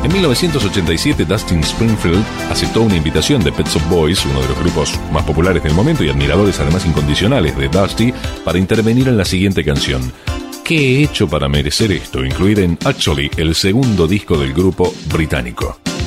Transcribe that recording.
En 1987, Dustin Springfield aceptó una invitación de Pet Shop Boys, uno de los grupos más populares del momento y admiradores además incondicionales de Dusty, para intervenir en la siguiente canción. ¿Qué he hecho para merecer esto? Incluida en Actually, el segundo disco del grupo británico.